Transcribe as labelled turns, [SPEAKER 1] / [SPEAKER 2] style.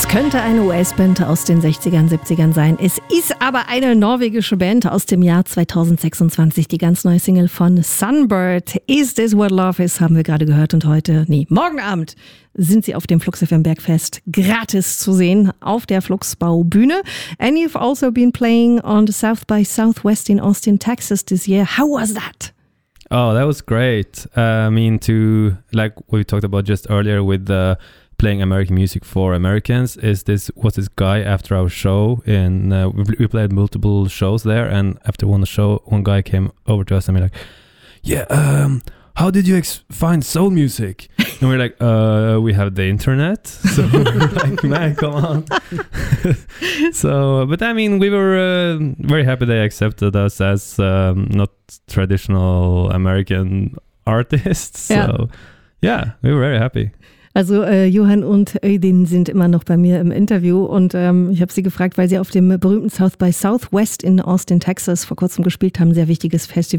[SPEAKER 1] Könnte eine US-Band aus den 60ern, 70ern sein. Es ist aber eine norwegische Band aus dem Jahr 2026. Die ganz neue Single von Sunbird, Is This What Love Is, haben wir gerade gehört. Und morgen Abend sind sie auf dem Flux FM Bergfest gratis zu sehen auf der Fluxbau-Bühne. And you've also been playing on the South by Southwest in Austin, Texas this year. How was that?
[SPEAKER 2] Oh, that was great. To like we talked about just earlier with playing American music for Americans, was this guy after our show, and we played multiple shows there, and after one show, one guy came over to us and we're like, how did you find soul music? And we're like, we have the internet. So like, man, come on. But we were very happy they accepted us as not traditional American artists. So we were very happy.
[SPEAKER 1] Also Johann und Öydin sind immer noch bei mir im Interview und ich habe sie gefragt, weil sie auf dem berühmten South by Southwest in Austin, Texas vor kurzem gespielt haben, sehr wichtiges Festival.